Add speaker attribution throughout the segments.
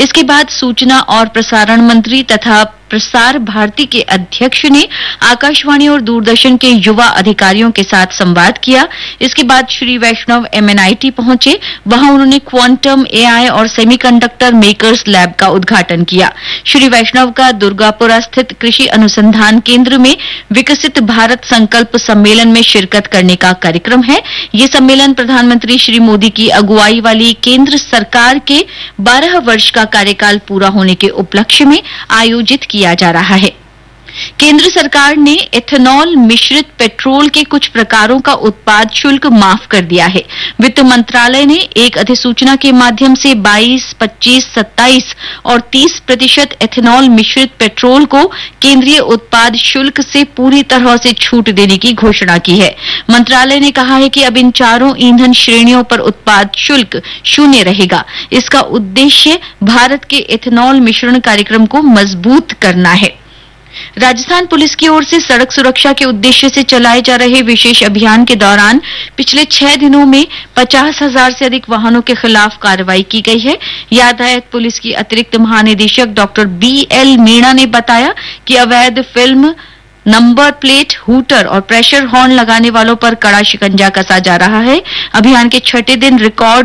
Speaker 1: इसके बाद सूचना और प्रसारण मंत्री तथा प्रसार भारती के अध्यक्ष ने आकाशवाणी और दूरदर्शन के युवा अधिकारियों के साथ संवाद किया। इसके बाद श्री वैष्णव MNIT पहुंचे। वहां उन्होंने क्वांटम, AI और सेमीकंडक्टर मेकर्स लैब का उद्घाटन किया। श्री वैष्णव का दुर्गापुरा स्थित कृषि अनुसंधान केंद्र में विकसित भारत संकल्प सम्मेलन में शिरकत करने का कार्यक्रम है। ये सम्मेलन प्रधानमंत्री श्री मोदी की अगुवाई वाली केंद्र सरकार के 12 वर्ष का कार्यकाल पूरा होने के उपलक्ष्य में आयोजित किया जा रहा है। केंद्र सरकार ने एथेनॉल मिश्रित पेट्रोल के कुछ प्रकारों का उत्पाद शुल्क माफ कर दिया है। वित्त मंत्रालय ने एक अधिसूचना के माध्यम से 22, 25, 27 और 30% एथेनॉल मिश्रित पेट्रोल को केंद्रीय उत्पाद शुल्क से पूरी तरह से छूट देने की घोषणा की है। मंत्रालय ने कहा है कि अब इन चारों ईंधन श्रेणियों पर उत्पाद शुल्क 0 रहेगा। इसका उद्देश्य भारत के एथेनॉल मिश्रण कार्यक्रम को मजबूत करना है। राजस्थान पुलिस की ओर से सड़क सुरक्षा के उद्देश्य से चलाए जा रहे विशेष अभियान के दौरान पिछले 6 दिनों में 50,000 से अधिक वाहनों के खिलाफ कार्रवाई की गई है। यातायात पुलिस की अतिरिक्त महानिदेशक डॉक्टर BL मीणा ने बताया कि अवैध फिल्म, नंबर प्लेट, हूटर और प्रेशर हॉर्न लगाने वालों पर कड़ा शिकंजा कसा जा रहा है। अभियान के छठे दिन रिकॉर्ड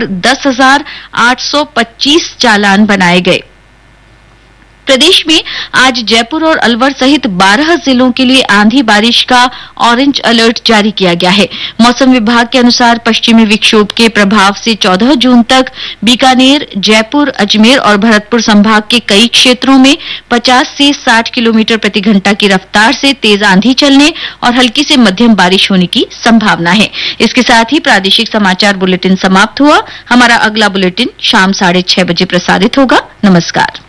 Speaker 1: 10,825 चालान बनाए गए। प्रदेश में आज जयपुर और अलवर सहित 12 जिलों के लिए आंधी बारिश का ऑरेंज अलर्ट जारी किया गया है। मौसम विभाग के अनुसार पश्चिमी विक्षोभ के प्रभाव से 14 जून तक बीकानेर, जयपुर, अजमेर और भरतपुर संभाग के कई क्षेत्रों में 50 से 60 किलोमीटर प्रति घंटा की रफ्तार से तेज आंधी चलने और हल्की से मध्यम बारिश होने की संभावना है। इसके साथ ही प्रादेशिक समाचार बुलेटिन समाप्त हुआ। हमारा अगला बुलेटिन शाम 6:30 बजे प्रसारित होगा। नमस्कार।